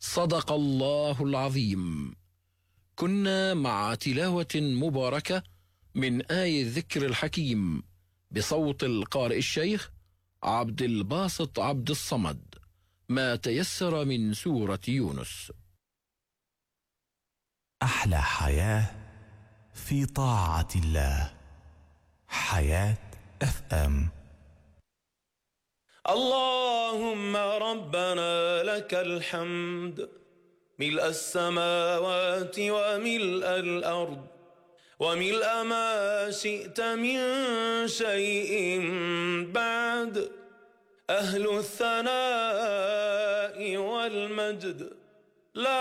صدق الله العظيم. كنا مع تلاوة مباركة من آية الذكر الحكيم بصوت القارئ الشيخ عبد الباسط عبد الصمد، ما تيسر من سورة يونس. أحلى حياة في طاعة الله. حياة FM. اللهم ربنا لك الحمد ملء السماوات وملء الأرض وملء ما شئت من شيء بعد، أهل الثناء والمجد